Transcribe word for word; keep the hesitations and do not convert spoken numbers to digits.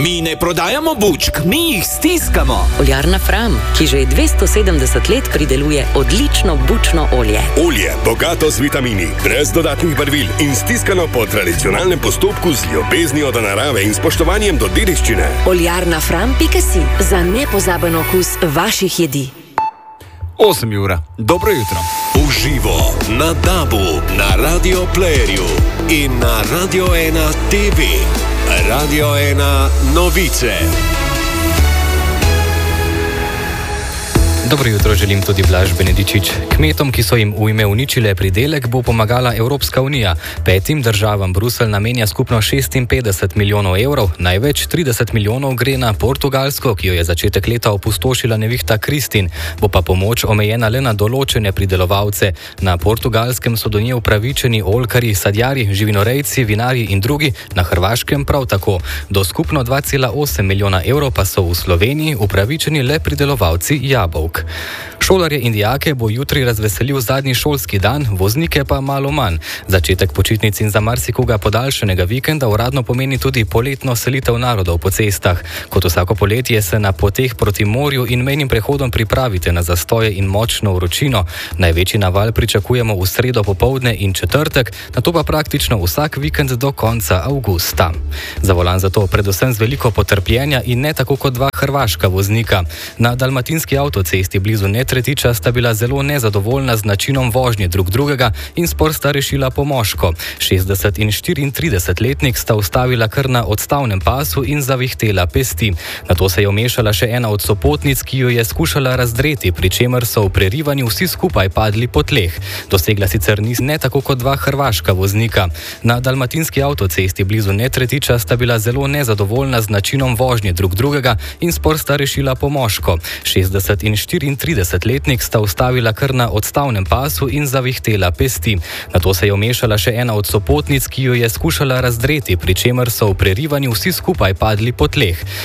Mi ne prodajamo bučk, mi jih stiskamo. Oljarna Fram, ki že dvesto sedemdeset let prideluje odlično bučno olje. Olje, bogato z vitamini, brez dodatnih barvil in stiskano po tradicionalnem postopku z ljubeznijo do narave in spoštovanjem do dediščine. oljarna fram pika si za nepozaben okus vaših jedi. osem ura. Dobro jutro. Uživo na Dabu, na Radio Playerju in na Radio ena T V. Radio ena novice. Dobro jutro želim tudi Blaž Benedičič. Kmetom, ki so jim v ime uničile pridelek, bo pomagala Evropska unija. Petim državam Bruselj namenja skupno šestinpetdeset milijonov evrov, največ trideset milijonov gre na Portugalsko, ki jo je začetek leta opustošila nevihta Kristin. Bo pa pomoč omejena le na določene pridelovalce. Na Portugalskem so do nje upravičeni oljkarji, sadjarji, živinorejci, vinarji in drugi, na Hrvaškem prav tako. Do skupno dva cela osem milijona evrov pa so v Sloveniji upravičeni le pridelovalci jabolk. Šolarje in dijake bo jutri razveselil zadnji šolski dan, voznike pa malo manj. Začetek počitnic in za marsikoga podaljšanega vikenda uradno pomeni tudi poletno selitev narodov po cestah. Kot vsako poletje se na poteh proti morju in mejnim prehodom pripravite na zastoje in močno vročino. Največji naval pričakujemo v sredo popoldne in četrtek, nato pa praktično vsak vikend do konca avgusta. Za volan zato predvsem z veliko potrpljenja in ne tako kot dva hrvaška voznika. Na dalmatinski avtocesti blizu Netretiča sta bila zelo nezadovoljna z načinom vožnje drug drugega in spor sta rešila po moško. šestdeset in štiriintridesetletnik sta ustavila kar na odstavnem pasu in zavihtela pesti. Nato se je omešala še ena od sopotnic, ki jo je skušala razdreti, pri čemer so v prerivanju vsi skupaj padli po tleh. Dosegla sicer ni ne tako kot dva hrvaška voznika. Na dalmatinski avtocesti blizu Netretiča sta bila zelo nezadovoljna z načinom vožnje drug drugega in spor sta rešila po moško. šestdeset in štiriintridesetletnik sta ustavila kar na odstavnem pasu in zavihtela pesti. Nato se je omešala še ena od sopotnic, ki jo je skušala razdreti, pri čemer so v prerivanju vsi skupaj padli po tleh.